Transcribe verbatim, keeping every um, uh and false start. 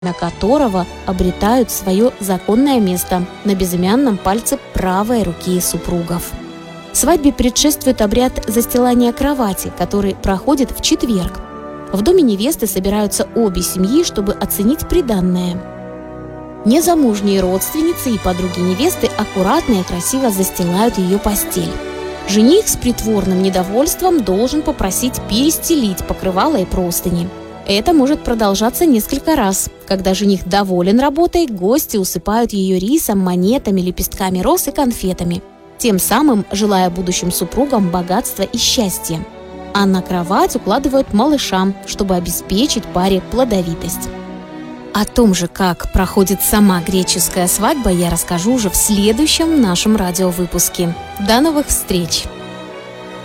которого обретают свое законное место на безымянном пальце правой руки супругов. Свадьбе предшествует обряд застилания кровати, который проходит в четверг. В доме невесты собираются обе семьи, чтобы оценить приданное. Незамужние родственницы и подруги невесты аккуратно и красиво застилают ее постель. Жених с притворным недовольством должен попросить перестелить покрывало и простыни. Это может продолжаться несколько раз. Когда жених доволен работой, гости усыпают ее рисом, монетами, лепестками роз и конфетами, тем самым желая будущим супругам богатства и счастья. А на кровать укладывают малыша, чтобы обеспечить паре плодовитость. О том же, как проходит сама греческая свадьба, я расскажу уже в следующем нашем радиовыпуске. До новых встреч!